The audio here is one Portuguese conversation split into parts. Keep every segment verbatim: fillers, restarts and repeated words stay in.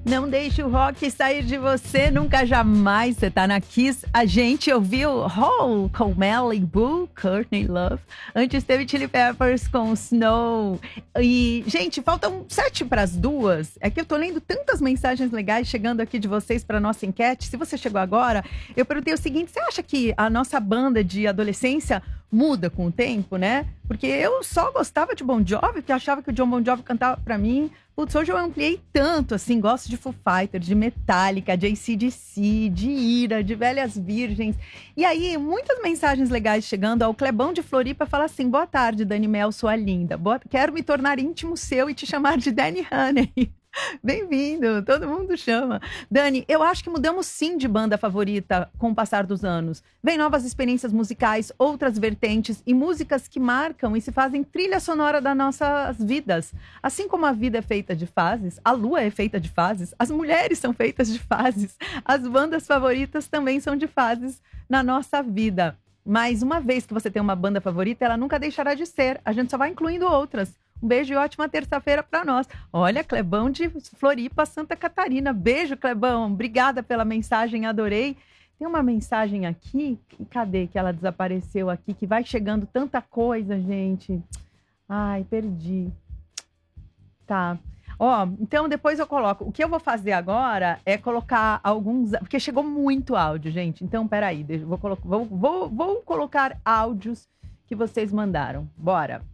Não deixe o rock sair de você, nunca jamais. Você tá na Kiss. A gente ouviu Hole com Malibu, Courtney Love. Antes teve Chili Peppers com Snow. E, gente, faltam sete para as duas. É que eu tô lendo tantas mensagens legais chegando aqui de vocês para nossa enquete. Se você chegou agora, eu perguntei o seguinte: você acha que a nossa banda de adolescência muda com o tempo, né? Porque eu só gostava de Bon Jovi, porque eu achava que o John Bon Jovi cantava pra mim. Putz, hoje eu ampliei tanto, assim, gosto de Foo Fighters, de Metallica, de A C D C, de Ira, de Velhas Virgens. E aí, muitas mensagens legais chegando. Ao Clebão de Floripa fala assim: boa tarde, Dani Mel, sua linda. Boa... Quero me tornar íntimo seu e te chamar de Danny Honey. Bem-vindo, todo mundo chama. Dani, eu acho que mudamos sim de banda favorita com o passar dos anos. Vem novas experiências musicais, outras vertentes e músicas que marcam e se fazem trilha sonora das nossas vidas. Assim como a vida é feita de fases, a lua é feita de fases, as mulheres são feitas de fases, as bandas favoritas também são de fases na nossa vida. Mas uma vez que você tem uma banda favorita, ela nunca deixará de ser. A gente só vai incluindo outras. Um beijo e ótima terça-feira para nós. Olha, Clebão de Floripa, Santa Catarina. Beijo, Clebão. Obrigada pela mensagem, adorei. Tem uma mensagem aqui. Cadê que ela desapareceu aqui? Que vai chegando tanta coisa, gente. Ai, perdi. Tá. Ó, então depois eu coloco. O que eu vou fazer agora é colocar alguns... Porque chegou muito áudio, gente. Então, peraí. Deixa, vou, colo... vou, vou, vou colocar áudios que vocês mandaram. Bora.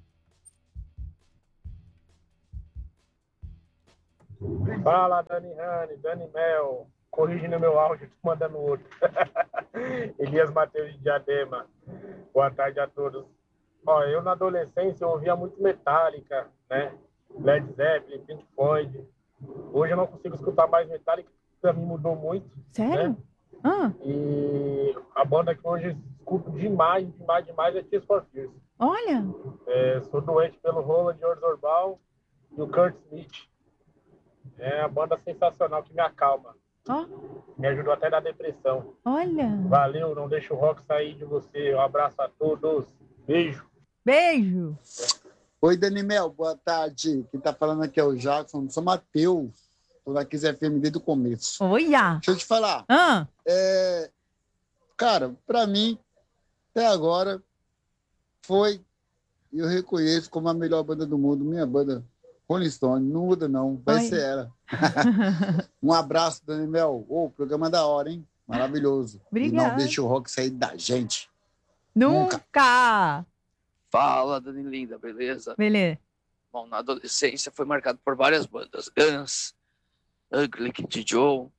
Fala, Dani Rani, Dani Mel, corrigindo meu áudio, tô mandando outro. Elias Matheus de Diadema, boa tarde a todos. Ó, eu na adolescência eu ouvia muito Metallica, né? Led Zeppelin, Pink Floyd. Hoje eu não consigo escutar mais Metallica, pra mim mudou muito. Sério? Né? Ah. E a banda que hoje escuto demais, demais, demais é Tears for Fears. Olha! É, sou doente pelo Roland Orzabal e o Kurt Smith. É uma banda sensacional que me acalma. Oh. Me ajudou até na depressão. Olha. Valeu, não deixa o rock sair de você. Um abraço a todos. Beijo. Beijo. Oi, Dani Mel, boa tarde. Quem tá falando aqui é o Jackson. Sou Matheus. Tô na Kiss F M desde o começo. Oia. Deixa eu te falar. Ah. É... Cara, pra mim, até agora, foi, e eu reconheço como a melhor banda do mundo, minha banda Rolling Stone. Não muda, não. Vai Oi. Ser ela. Um abraço, Dani Mel. Ô, oh, programa da hora, hein? Maravilhoso. Obrigada. E não deixa o rock sair da gente. Nunca! Nunca. Fala, Dani Linda, beleza? Beleza. Bom, na adolescência foi marcado por várias bandas. Guns, Ugly Kid Joe,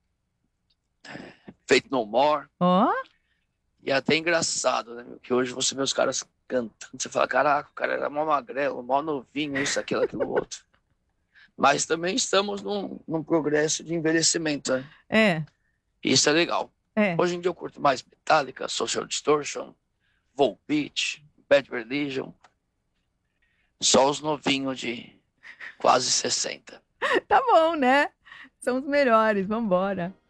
Faith No More. Ó. Oh. E é até engraçado, né? Que hoje você vê os caras cantando, você fala, caraca, o cara era mó magrelo, mó novinho, isso, aquilo, aquilo, outro. Mas também estamos num, num progresso de envelhecimento, né? É. Isso é legal. É. Hoje em dia eu curto mais Metallica, Social Distortion, Volbeat, Bad Religion. Só os novinhos de quase sessenta. Tá bom, né? São os melhores, vambora.